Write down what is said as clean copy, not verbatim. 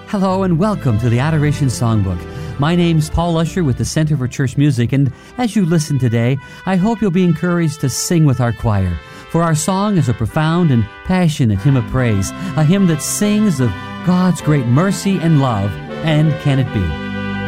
Hello and welcome to the Adoration Songbook. My name's Paul Usher with the Center for Church Music, and as you listen today, I hope you'll be encouraged to sing with our choir. For our song is a profound and passionate hymn of praise, a hymn that sings of God's great mercy and love, and can it be?